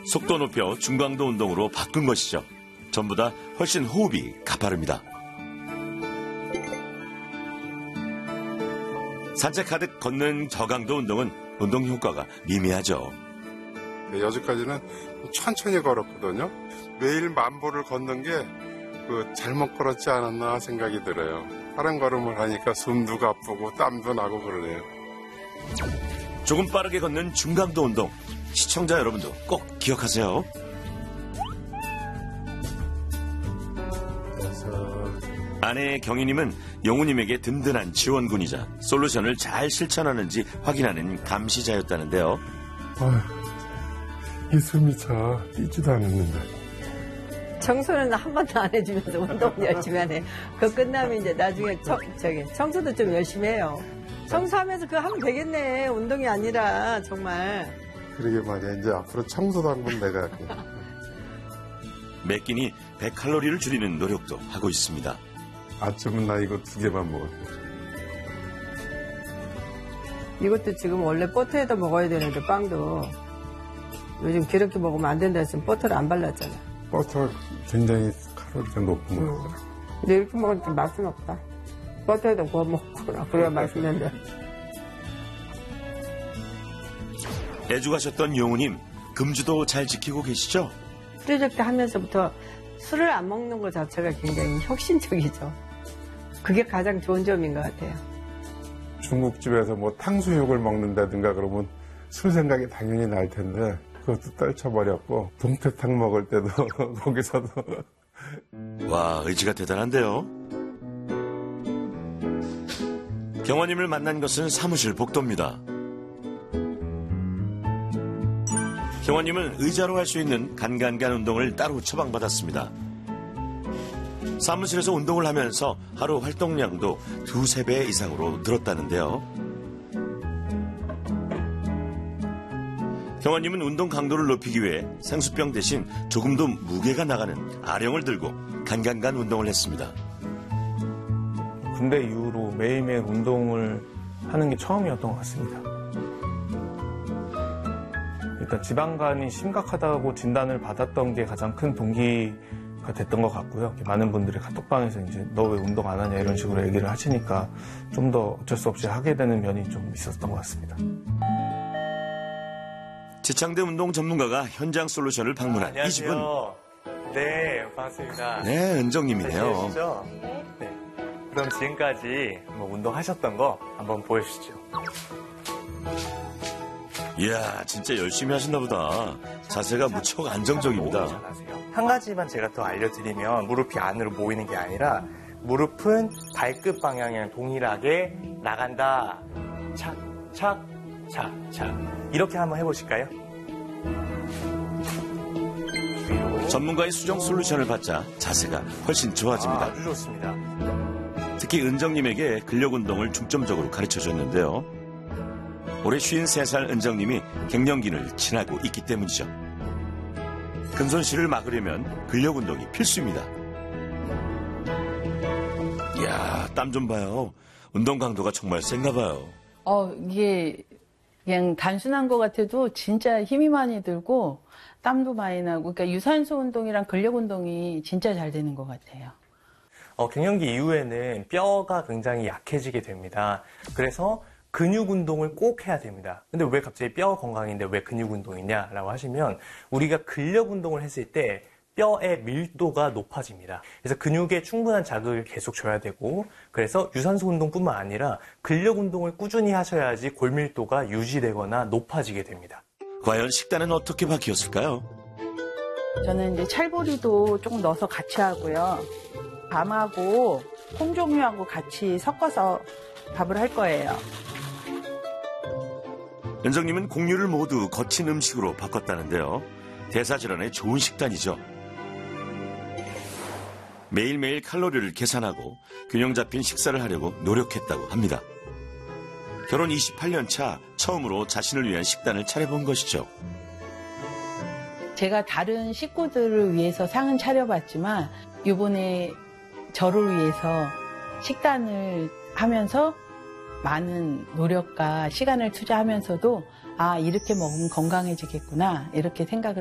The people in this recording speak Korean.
속도 높여 중강도 운동으로 바꾼 것이죠. 전보다 훨씬 호흡이 가파릅니다. 산책하듯 걷는 저강도 운동은 운동 효과가 미미하죠. 여지까지는 천천히 걸었거든요. 매일 10,000보를 걷는 게 잘못 걸었지 않았나 생각이 들어요. 빠른 걸음을 하니까 숨도 가쁘고 땀도 나고 그러네요. 조금 빠르게 걷는 중강도 운동. 시청자 여러분도 꼭 기억하세요. 아내 경희님은 영우님에게 든든한 지원군이자 솔루션을 잘 실천하는지 확인하는 감시자였다는데요. 이 숨이 차 뛰지도 않았는데. 청소는 한 번도 안 해주면서 운동 열심히 하네. 그거 끝나면 이제 나중에 청소도 좀 열심히 해요. 청소하면서 그거 하면 되겠네. 운동이 아니라 정말. 그러게 말이야. 이제 앞으로 청소도 한번 내가 할게. 매 끼니 100칼로리를 줄이는 노력도 하고 있습니다. 아침은 나 이거 2개만 먹었어. 이것도 지금 원래 버터에다 먹어야 되는데 빵도 요즘 그렇게 먹으면 안 된다 했으면 버터를 안 발랐잖아. 버터 굉장히 칼로리가 높은 거 같아. 근데 이렇게 먹으니까 맛은 없다. 버터에다 구워 먹구나. 그래야 맛있는데. 애주가셨던 영우님, 금주도 잘 지키고 계시죠? 프로젝트 하면서부터 술을 안 먹는 것 자체가 굉장히 혁신적이죠. 그게 가장 좋은 점인 것 같아요. 중국집에서 뭐 탕수육을 먹는다든가 그러면 술 생각이 당연히 날 텐데 그것도 떨쳐버렸고 동태탕 먹을 때도 거기서도 와, 의지가 대단한데요. 경원님을 만난 것은 사무실 복도입니다. 경원님은 의자로 할 수 있는 간간간 운동을 따로 처방받았습니다. 사무실에서 운동을 하면서 하루 활동량도 2~3배 이상으로 늘었다는데요. 경원님은 운동 강도를 높이기 위해 생수병 대신 조금 더 무게가 나가는 아령을 들고 간간간 운동을 했습니다. 군대 이후로 매일매일 운동을 하는 게 처음이었던 것 같습니다. 일단 지방간이 심각하다고 진단을 받았던 게 가장 큰 동기가 됐던 것 같고요. 많은 분들이 카톡방에서 이제 너 왜 운동 안 하냐 이런 식으로 얘기를 하시니까 좀 더 어쩔 수 없이 하게 되는 면이 좀 있었던 것 같습니다. 지창대 운동 전문가가 현장 솔루션을 방문한 이 집은 네, 반갑습니다. 네, 은정님이네요. 네. 그럼 지금까지 운동하셨던 거 한번 보여주시죠. 이야, 진짜 열심히 하신다 보다. 자세가 무척 안정적입니다. 한 가지만 제가 더 알려드리면 무릎이 안으로 모이는 게 아니라 무릎은 발끝 방향이랑 동일하게 나간다. 착, 착, 착, 착. 이렇게 한번 해보실까요? 전문가의 수정 솔루션을 받자 자세가 훨씬 좋아집니다. 아주 좋습니다. 특히 은정님에게 근력 운동을 중점적으로 가르쳐줬는데요. 올해 53살 은정님이 갱년기를 지나고 있기 때문이죠. 근손실을 막으려면 근력 운동이 필수입니다. 이야, 땀 좀 봐요. 운동 강도가 정말 센가 봐요. 이게 그냥 단순한 것 같아도 진짜 힘이 많이 들고 땀도 많이 나고, 그러니까 유산소 운동이랑 근력 운동이 진짜 잘 되는 것 같아요. 갱년기 이후에는 뼈가 굉장히 약해지게 됩니다. 그래서 근육 운동을 꼭 해야 됩니다. 근데 왜 갑자기 뼈 건강인데 왜 근육 운동이냐라고 하시면 우리가 근력 운동을 했을 때 뼈의 밀도가 높아집니다. 그래서 근육에 충분한 자극을 계속 줘야 되고, 그래서 유산소 운동뿐만 아니라 근력 운동을 꾸준히 하셔야지 골밀도가 유지되거나 높아지게 됩니다. 과연 식단은 어떻게 바뀌었을까요? 저는 이제 찰보리도 조금 넣어서 같이 하고요. 밤하고 콩 종류하고 같이 섞어서 밥을 할 거예요. 은정님은 곡류를 모두 거친 음식으로 바꿨다는데요. 대사질환에 좋은 식단이죠. 매일매일 칼로리를 계산하고 균형 잡힌 식사를 하려고 노력했다고 합니다. 결혼 28년 차 처음으로 자신을 위한 식단을 차려본 것이죠. 제가 다른 식구들을 위해서 상은 차려봤지만 이번에 저를 위해서 식단을 하면서 많은 노력과 시간을 투자하면서도 이렇게 먹으면 건강해지겠구나 이렇게 생각을